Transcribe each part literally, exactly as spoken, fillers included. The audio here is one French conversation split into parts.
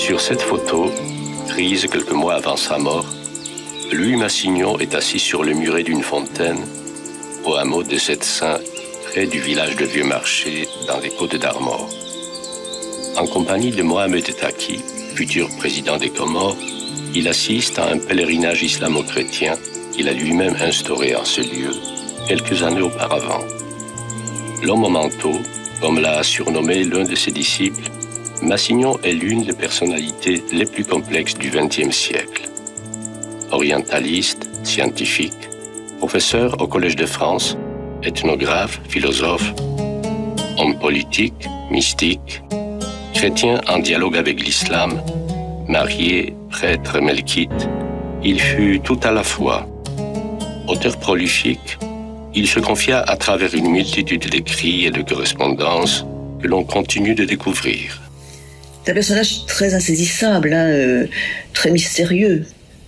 Sur cette photo, prise quelques mois avant sa mort, Louis Massignon est assis sur le muret d'une fontaine au hameau de Sept-Saints, près du village de Vieux-Marché, dans les Côtes d'Armor. En compagnie de Mohamed Taki, futur président des Comores, il assiste à un pèlerinage islamo-chrétien qu'il a lui-même instauré en ce lieu quelques années auparavant. L'homme au manteau, comme l'a surnommé l'un de ses disciples, Massignon est l'une des personnalités les plus complexes du vingtième siècle. Orientaliste, scientifique, professeur au Collège de France, ethnographe, philosophe, homme politique, mystique, chrétien en dialogue avec l'islam, marié, prêtre melkite, il fut tout à la fois. Auteur prolifique, il se confia à travers une multitude d'écrits et de correspondances que l'on continue de découvrir. C'est un personnage très insaisissable, hein, euh, très mystérieux.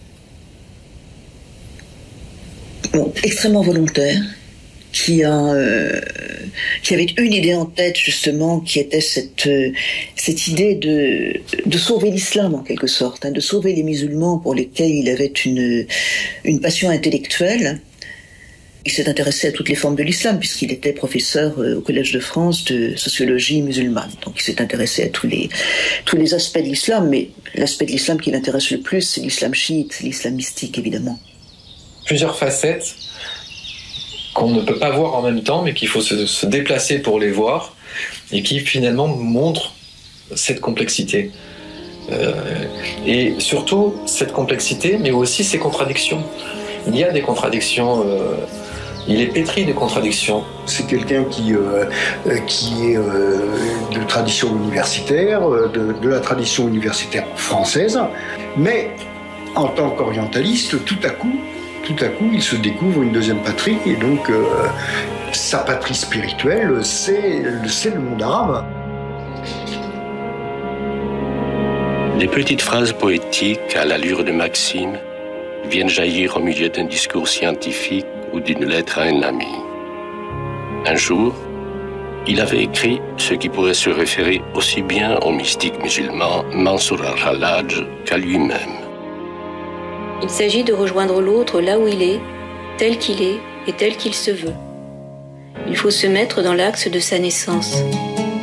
Bon, extrêmement volontaire, qui a, euh, qui avait une idée en tête justement, qui était cette, euh, cette idée de, de sauver l'islam en quelque sorte, hein, de sauver les musulmans pour lesquels il avait une, une passion intellectuelle. Il s'est intéressé à toutes les formes de l'islam puisqu'il était professeur euh, au Collège de France de sociologie musulmane. Donc il s'est intéressé à tous les, tous les aspects de l'islam, mais l'aspect de l'islam qui l'intéresse le plus, c'est l'islam chiite, c'est l'islam mystique évidemment. Plusieurs facettes qu'on ne peut pas voir en même temps, mais qu'il faut se, se déplacer pour les voir, et qui finalement montrent cette complexité. Euh, et surtout cette complexité, mais aussi ces contradictions. Il y a des contradictions, euh, il est pétri de contradictions. C'est quelqu'un qui, euh, qui est euh, de tradition universitaire, de, de la tradition universitaire française, mais en tant qu'orientaliste, tout à coup, tout à coup, il se découvre une deuxième patrie, et donc euh, sa patrie spirituelle, c'est, c'est le monde arabe. Des petites phrases poétiques à l'allure de maximes viennent jaillir au milieu d'un discours scientifique ou d'une lettre à un ami. Un jour, il avait écrit ce qui pourrait se référer aussi bien au mystique musulman Mansour al-Hallaj qu'à lui-même. Il s'agit de rejoindre l'autre là où il est, tel qu'il est et tel qu'il se veut. Il faut se mettre dans l'axe de sa naissance.